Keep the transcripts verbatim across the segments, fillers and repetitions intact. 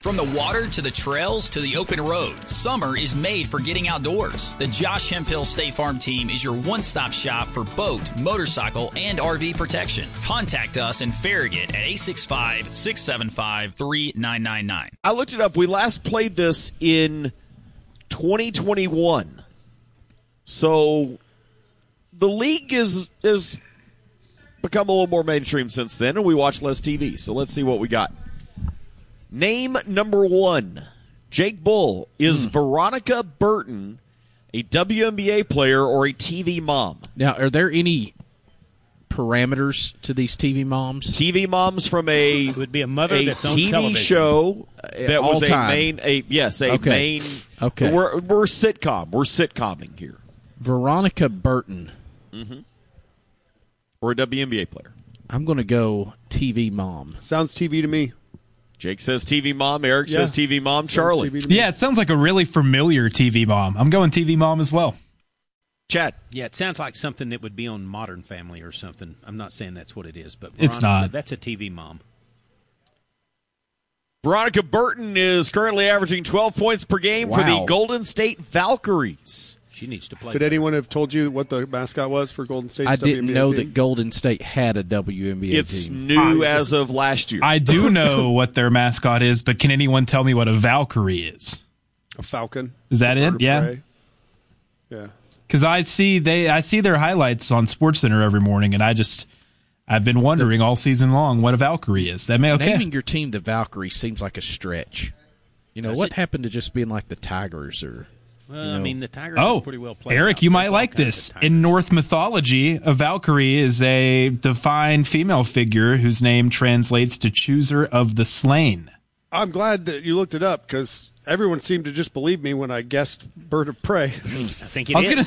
From the water to the trails to the open road, summer is made for getting outdoors. The Josh Hemphill State Farm team is your one-stop shop for boat, motorcycle, and R V protection. Contact us in Farragut at eight six five, six seven five, three nine nine nine. I looked it up. We last played this in twenty twenty-one. So the league is is become a little more mainstream since then, and we watch less T V. So let's see what we got. Name number one. Jake Bull, is mm. Veronica Burton a W N B A player or a T V mom? Now, are there any parameters to these T V moms? T V moms from a it would be a mother a that's T V on television. show that All was a time. main a yes a okay. main. Okay, we're we're sitcom. We're sitcomming here. Veronica Burton, mm-hmm. or a W N B A player. I'm going to go T V mom. Sounds T V to me. Jake says T V mom. Eric yeah. says T V mom. Sounds Charlie. T V to me. Yeah, it sounds like a really familiar T V mom. I'm going T V mom as well. Chad. Yeah, it sounds like something that would be on Modern Family or something. I'm not saying that's what it is, but Veronica, it's not. That's a T V mom. Veronica Burton is currently averaging twelve points per game wow. for the Golden State Valkyries. She needs to play. Could anyone have told you what the mascot was for Golden State? I didn't W N B A know team? that Golden State had a W N B A it's team. It's new as of last year. I do know what their mascot is, but can anyone tell me what a Valkyrie is? A falcon. Is that it? Yeah. Prey. Yeah. Because I see they, I see their highlights on SportsCenter every morning, and I just, I've been wondering all season long what a Valkyrie is. That may okay. Naming your team the Valkyrie seems like a stretch. You know, Does what it? happened to just being like the Tigers or? Well, you know. I mean, the Tigers Oh, is pretty well played. Eric, out. you There's might all like kinds this. of Tigers. In Norse mythology, a Valkyrie is a defined female figure whose name translates to chooser of the slain. I'm glad that you looked it up because everyone seemed to just believe me when I guessed Bird of Prey. I think it I was is.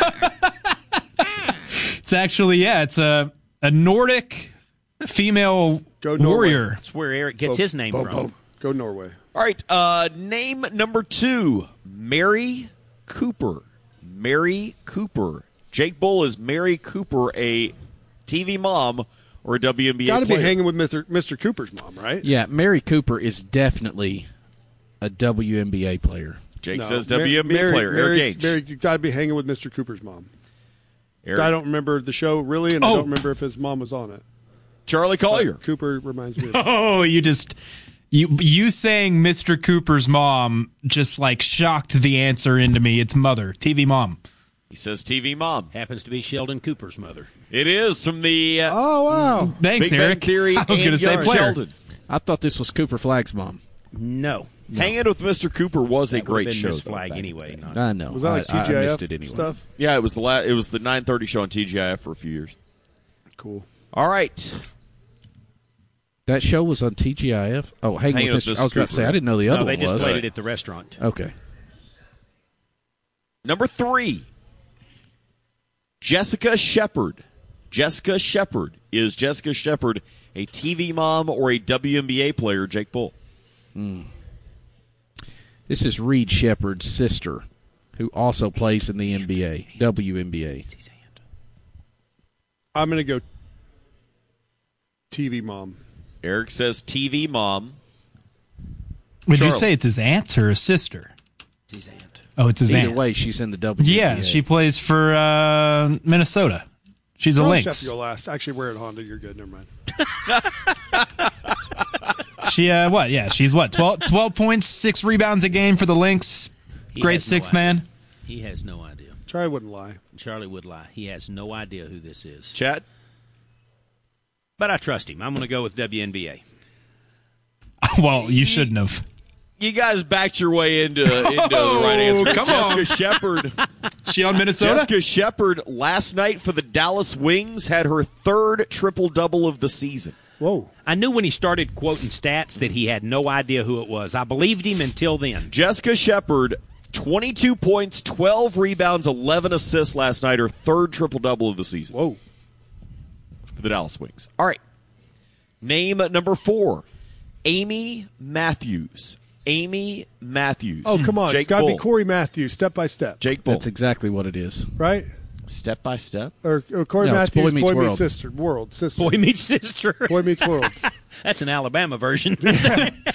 Gonna... It's actually, yeah, it's a, a Nordic female Go Norway. warrior. That's where Eric gets Boom, his name boom, from. boom. Go Norway. All right, uh, name number two, Mary Cooper. Mary Cooper. Jake Bull, is Mary Cooper a T V mom or a W N B A Got to be player? hanging with Mister Mister Cooper's mom, right? Yeah, Mary Cooper is definitely a W N B A player. Jake No, says W N B A Mary, player. Mary, Eric Gage. Mary, you got to be hanging with Mister Cooper's mom. Eric. I don't remember the show really, and I Oh. don't remember if his mom was on it. Charlie Collier. But Cooper reminds me of Oh, you just you you saying Mister Cooper's mom just like shocked the answer into me. It's mother, T V mom. He says T V mom. Happens to be Sheldon Cooper's mother. It is from the uh, Oh, wow. Thanks, Big Eric. Bang Theory. I was going to say player. Sheldon. I thought this was Cooper Flagg's mom. No. no. Hanging with Mister Cooper was a That would've great been show. Miss though, Flag back in anyway. the day. Not, I know. Was that like I, T G I F I missed it anyway. stuff? Yeah, it was the la- it was the nine thirty show on T G I F for a few years. Cool. All right. That show was on T G I F. Oh, hang Hanging on. with Mister Mister I was about to say Cooper. I didn't know the other no, they one just was. played it at the restaurant. Okay. Number three, Jessica Shepard. Jessica Shepard. Is Jessica Shepard a T V mom or a W N B A player, Jake Bull? Mm. This is Reed Shepard's sister, who also plays in the N B A, W N B A. I'm going to go T V mom. Eric says T V mom. Would Charlie. you say it's his aunt or his sister? It's his aunt. Oh, it's his Either aunt. way, she's in the W N B A. Yeah, she plays for uh, Minnesota. She's a Charlie Lynx. Sheffield last. Actually, we're at Honda. You're good. Never mind. She uh, what? Yeah, she's what? twelve, twelve points, six rebounds a game for the Lynx. He Great has no sixth idea. man. He has no idea. Charlie wouldn't lie. Charlie would lie. He has no idea who this is. Chad? But I trust him. I'm going to go with W N B A. Well, you shouldn't have. You guys backed your way into, into the right answer. come Jessica on. Shepard. She on Minnesota? Jessica Shepard last night for the Dallas Wings had her third triple-double of the season. Whoa. I knew when he started quoting stats that he had no idea who it was. I believed him until then. Jessica Shepard, twenty-two points, twelve rebounds, eleven assists last night, her third triple-double of the season. Whoa. For the Dallas Wings. All right. Name number four, Amy Matthews. Amy Matthews. Oh, come on. Jake Got to be Bull. Corey Matthews, step by step. Jake Bull. That's exactly what it is. Right? Step by step. Or, or Corey No, it's Matthews, Boy Meets World. Sister. World. Sister. Boy meets sister. Boy Meets World. That's an Alabama version.